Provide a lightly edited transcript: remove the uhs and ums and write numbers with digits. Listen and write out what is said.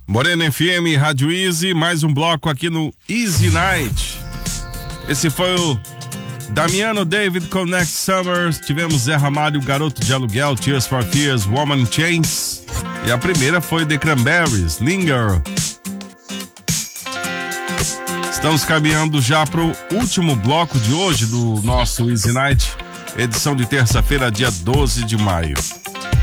Morena FM, Rádio Easy, mais um bloco aqui no Easy Night. Esse foi o Damiano David com Next Summer. Tivemos Zé Ramalho, Garoto de Aluguel, Tears for Fears, Woman Chains. E a primeira foi The Cranberries, Linger. Estamos caminhando já para o último bloco de hoje do nosso Easy Night, edição de terça-feira, dia 12 de maio.